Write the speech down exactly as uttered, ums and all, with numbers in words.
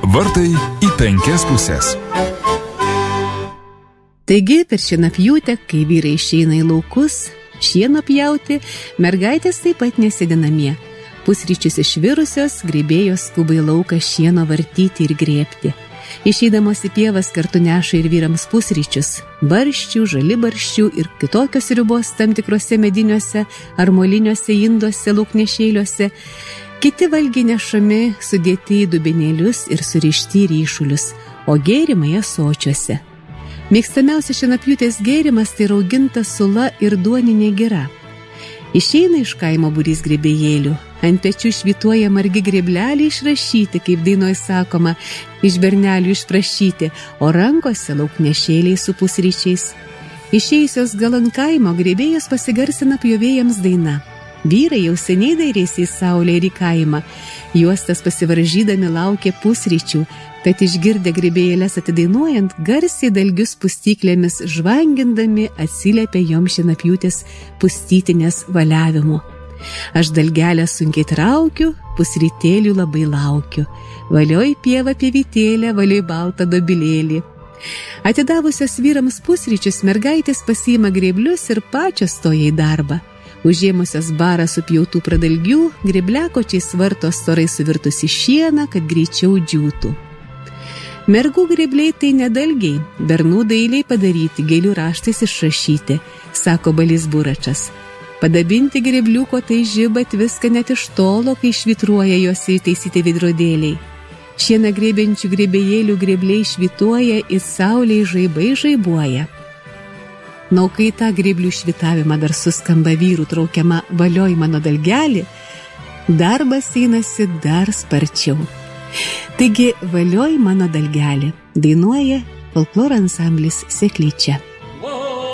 Vartai į penkias pusės. Taigi, per šienapjūtę, kai vyrai išeina į laukus, šieno pjauti, mergaitės taip pat nesėdi namie. Pusryčius išvirusios, grybėjos skuba į lauką šieno vartyti ir grėbti. Išeidamos į pievas kartu neša ir vyrams pusryčius, barščių, žalibarščių ir kitokios sriubos tam tikrose mediniuose ar moliniuose induose, lauknešėliuose. Kiti valgiai nešami, sudėti į dubenėlius ir surišti į ryšulius, o gėrimai ąsočiuose. Mėgstamiausias šienapjūtės gėrimas tai rauginta sula ir duoninė gira. Išeina iš kaimo būrys grybėjėlių, ant pečių švytuoja margi grėbleliai išrašyti, kaip dainoj sakoma, iš bernelių išprašyti, o rankose lauknešėliai su pusryčiais. Išėjusios gal ant kaimo grybėjos pasigarsina pjovėjams daina. Vyrai jau seniai dairėsi į saulę ir į kaimą, juostas pasivaržydami laukė pusryčių, tad išgirdę grybėjėles atidainuojant, garsiai dalgius pustyklėmis žvangindami atsiliepė jom šienapjūtės pustytinės valiavimu. Aš dalgelę sunkiai traukiu, pusrytėlių labai laukiu. Valioj pieva pievytėlę, valioj baltą dobilėlį. Atidavusios vyrams pusryčius, mergaitės pasiima grėblius ir pačios stoja į darbą. Užėmusios barą supjautų pradalgių, grėbliakočiai svarto storai suvirtusi šieną, kad greičiau džiūtų. Mergų grėbliai tai nedalgiai, bernų dailiai padaryti, gėlių raštais išrašyti, sako Balys Buračas. Padabinti grėbliuko tai žibat viską net iš tolo, kai švitruoja jos įtaisyti vidrodėliai. Šieną grėbiančių grėbėjėlių grėbliai švituoja, į saulei žaibai žaibuoja. Na, kai tą grėblių švitavimą dar suskamba vyrų traukiama valioj mano dalgelį, darbas einasi dar sparčiau. Taigi, valioj mano dalgelį dainuoja folkloro ansamblis Seklyčia.